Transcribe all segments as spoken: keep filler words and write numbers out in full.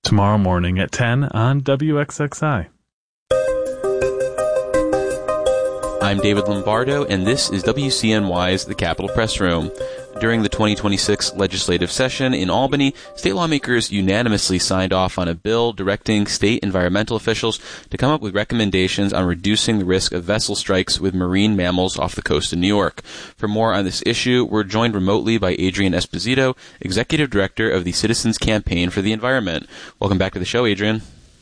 tomorrow morning at ten on W X X I. I'm David Lombardo, and this is W C N Y's The Capitol Press Room. During the twenty twenty-six legislative session in Albany, state lawmakers unanimously signed off on a bill directing state environmental officials to come up with recommendations on reducing the risk of vessel strikes with marine mammals off the coast of New York. For more on this issue, we're joined remotely by Adrian Esposito, Executive Director of the Citizens Campaign for the Environment. Welcome back to the show, Adrian.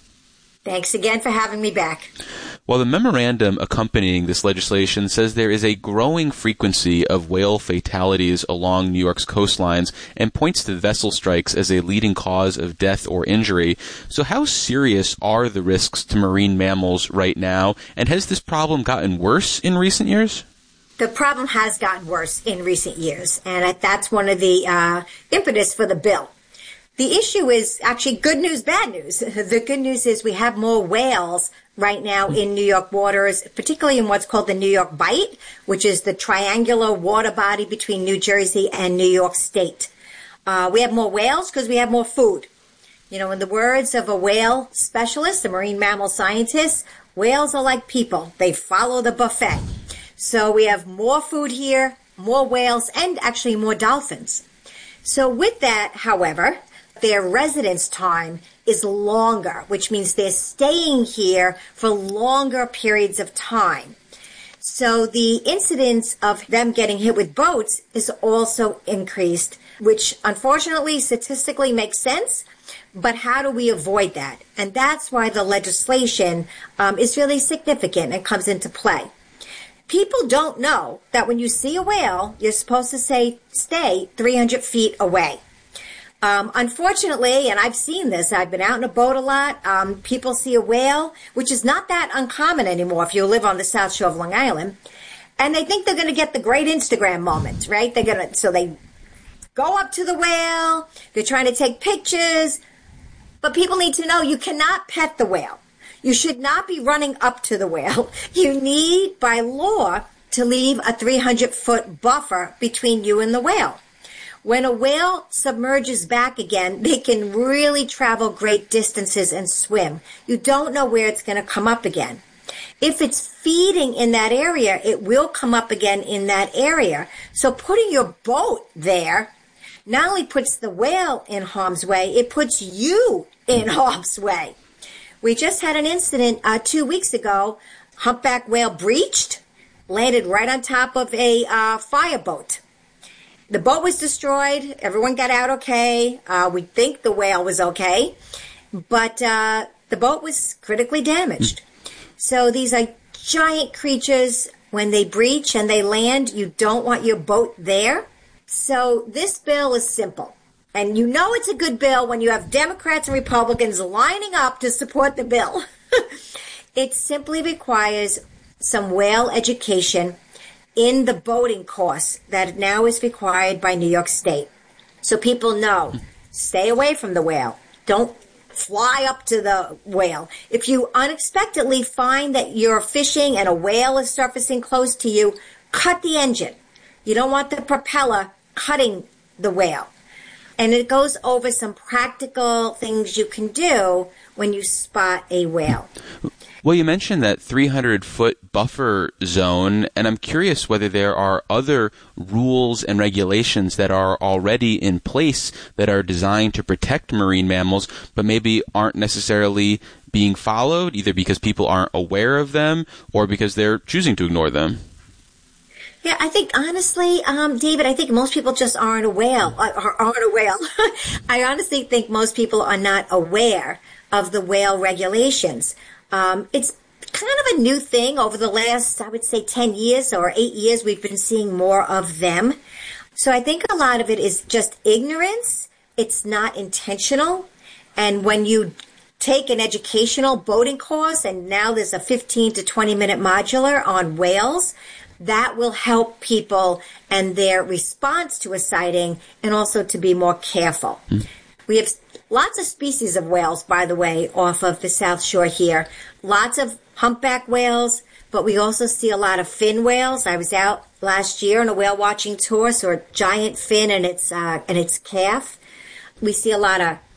Thanks again for having me back. Well, the memorandum accompanying this legislation says there is a growing frequency of whale fatalities along New York's coastlines and points to vessel strikes as a leading cause of death or injury. So how serious are the risks to marine mammals right now, and has this problem gotten worse in recent years? The problem has gotten worse in recent years, and that's one of the uh, impetus for the bill. The issue is actually good news, bad news. The good news is we have more whales right now in New York waters, particularly in what's called the New York Bight, which is the triangular water body between New Jersey and New York State. Uh, we have more whales because we have more food. You know, in the words of a whale specialist, a marine mammal scientist, whales are like people. They follow the buffet. So we have more food here, more whales, and actually more dolphins. So with that, however, their residence time is longer, which means they're staying here for longer periods of time. So the incidence of them getting hit with boats is also increased, which unfortunately statistically makes sense. But how do we avoid that? And that's why the legislation um, is really significant and comes into play. People don't know that when you see a whale, you're supposed to say, stay three hundred feet away. Um, unfortunately, and I've seen this, I've been out in a boat a lot, um, people see a whale, which is not that uncommon anymore if you live on the South Shore of Long Island, and they think they're going to get the great Instagram moment, right? They're going to, so they go up to the whale, they're trying to take pictures, but people need to know you cannot pet the whale. You should not be running up to the whale. You need, by law, to leave a three hundred foot buffer between you and the whale. When a whale submerges back again, they can really travel great distances and swim. You don't know where it's going to come up again. If it's feeding in that area, it will come up again in that area. So putting your boat there not only puts the whale in harm's way, it puts you in harm's way. We just had an incident uh, two weeks ago. Humpback whale breached, landed right on top of a uh, fireboat. The boat was destroyed. Everyone got out okay. Uh, we think the whale was okay. But uh, the boat was critically damaged. So these are giant creatures. When they breach and they land, you don't want your boat there. So this bill is simple. And you know it's a good bill when you have Democrats and Republicans lining up to support the bill. It simply requires some whale education in the boating course that now is required by New York State. So people know, stay away from the whale. Don't fly up to the whale. If you unexpectedly find that you're fishing and a whale is surfacing close to you, cut the engine. You don't want the propeller cutting the whale. And it goes over some practical things you can do when you spot a whale. Well, you mentioned that three hundred foot buffer zone, and I'm curious whether there are other rules and regulations that are already in place that are designed to protect marine mammals, but maybe aren't necessarily being followed, either because people aren't aware of them or because they're choosing to ignore them. Yeah, I think honestly, um, David, I think most people just aren't aware. Aren't aware. I honestly think most people are not aware of the whale regulations. Um, it's kind of a new thing over the last, I would say, ten years or eight years. We've been seeing more of them. So I think a lot of it is just ignorance. It's not intentional. And when you take an educational boating course, and now there's a fifteen to twenty minute modular on whales, that will help people and their response to a sighting, and also to be more careful. Mm. We have lots of species of whales, by the way, off of the South Shore here. Lots of humpback whales, but we also see a lot of fin whales. I was out last year on a whale watching tour, saw a giant fin and its uh, and its calf. We see a lot of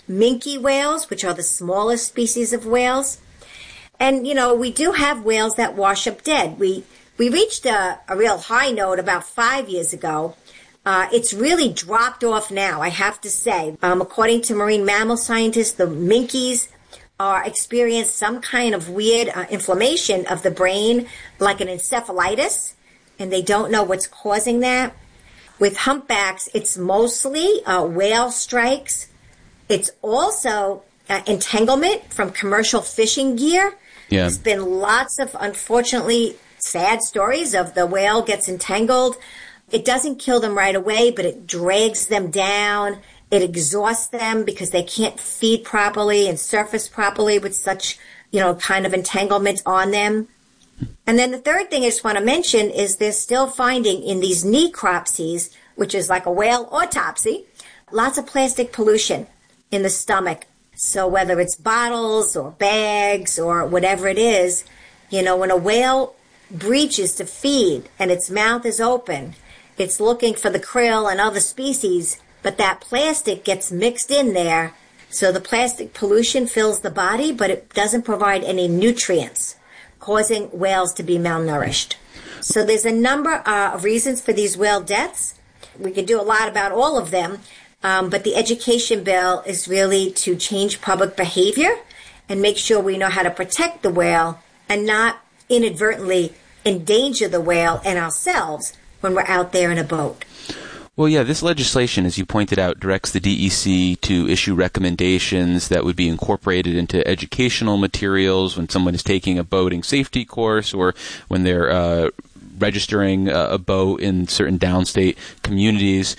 minke whales, which are the smallest species of whales. And, you know, we do have whales that wash up dead. We we reached a, a real high note about five years ago. Uh, it's really dropped off now, I have to say. Um, according to marine mammal scientists, the minkies are experience some kind of weird uh, inflammation of the brain, like an encephalitis, and they don't know what's causing that. With humpbacks, it's mostly uh, whale strikes. It's also uh, entanglement from commercial fishing gear. Yeah. There's been lots of, unfortunately, sad stories of the whale gets entangled. It doesn't kill them right away, but it drags them down. It exhausts them because they can't feed properly and surface properly with such, you know, kind of entanglements on them. And then the third thing I just want to mention is they're still finding in these necropsies, which is like a whale autopsy, lots of plastic pollution in the stomach. So whether it's bottles or bags or whatever it is, you know, when a whale breaches to feed and its mouth is open, it's looking for the krill and other species, but that plastic gets mixed in there. So the plastic pollution fills the body, but it doesn't provide any nutrients, causing whales to be malnourished. So there's a number uh, of reasons for these whale deaths. We can do a lot about all of them, um, but the education bill is really to change public behavior and make sure we know how to protect the whale and not inadvertently endanger the whale and ourselves when we're out there in a boat. Well, yeah, this legislation, as you pointed out, directs the D E C to issue recommendations that would be incorporated into educational materials when someone is taking a boating safety course or when they're uh, registering a boat in certain downstate communities.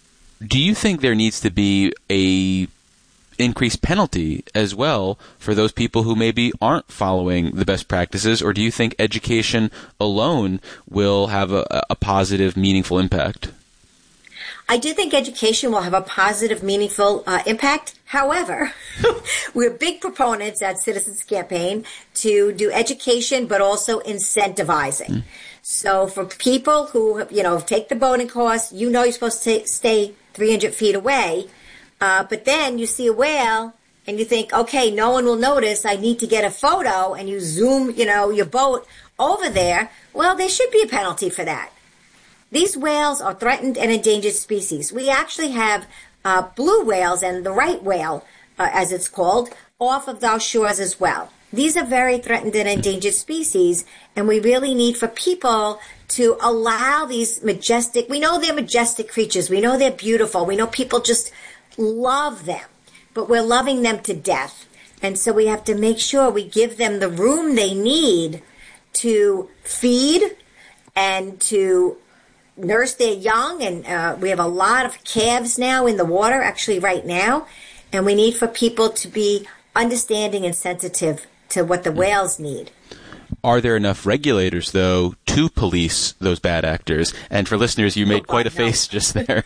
Do you think there needs to be a increased penalty as well for those people who maybe aren't following the best practices, or do you think education alone will have a, a positive, meaningful impact? I do think education will have a positive, meaningful uh, impact. However, we're big proponents at Citizens Campaign to do education, but also incentivizing. Mm. So for people who, you know, take the boating course, you know you're supposed to stay three hundred feet away, uh, but then you see a whale and you think, okay, no one will notice, I need to get a photo, and you zoom, you know, your boat over there. Well, there should be a penalty for that. These whales are threatened and endangered species. We actually have uh, blue whales and the right whale, uh, as it's called, off of our shores as well. These are very threatened and endangered species, and we really need for people to allow these majestic, we know they're majestic creatures, we know they're beautiful, we know people just love them, but we're loving them to death. And so we have to make sure we give them the room they need to feed and to nurse their young, and uh, we have a lot of calves now in the water, actually right now, and we need for people to be understanding and sensitive to what the whales need. Are there enough regulators, though, to police those bad actors? And for listeners, you made quite a face just there.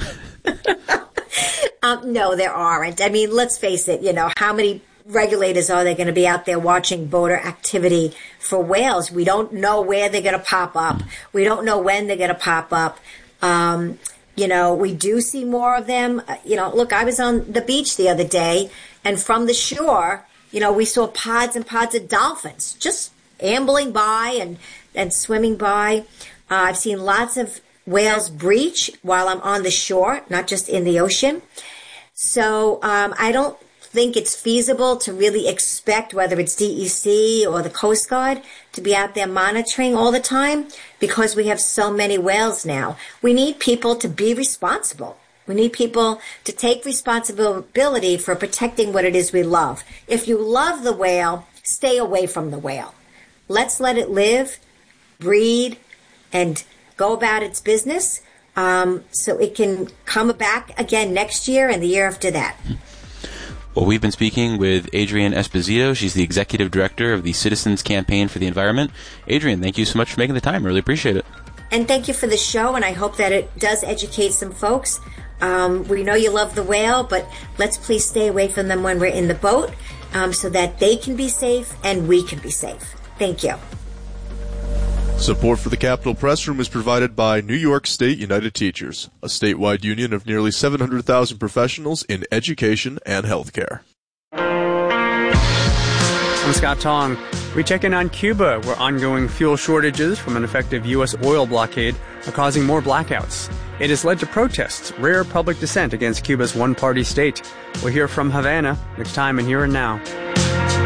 um, no, there aren't. I mean, let's face it, you know, how many regulators are they going to be out there watching boater activity for whales? We don't know where they're going to pop up. We don't know when they're going to pop up. Um, you know, we do see more of them. Uh, you know, look, I was on the beach the other day, and from the shore, you know, we saw pods and pods of dolphins just ambling by and, and swimming by. Uh, I've seen lots of whales breach while I'm on the shore, not just in the ocean. So um, I don't think it's feasible to really expect whether it's D E C or the Coast Guard to be out there monitoring all the time, because we have so many whales now. We need people to be responsible. We need people to take responsibility for protecting what it is we love. If you love the whale, stay away from the whale. Let's let it live, breed, and go about its business um, so it can come back again next year and the year after that. Well, we've been speaking with Adrienne Esposito. She's the Executive Director of the Citizens Campaign for the Environment. Adrienne, thank you so much for making the time. Really appreciate it. And thank you for the show, and I hope that it does educate some folks. Um, we know you love the whale, but let's please stay away from them when we're in the boat um, so that they can be safe and we can be safe. Thank you. Support for the Capitol Press Room is provided by New York State United Teachers, a statewide union of nearly seven hundred thousand professionals in education and healthcare. I'm Scott Tong. We check in on Cuba, where ongoing fuel shortages from an effective U S oil blockade are causing more blackouts. It has led to protests, rare public dissent against Cuba's one-party state. We'll hear from Havana next time in Here and Now.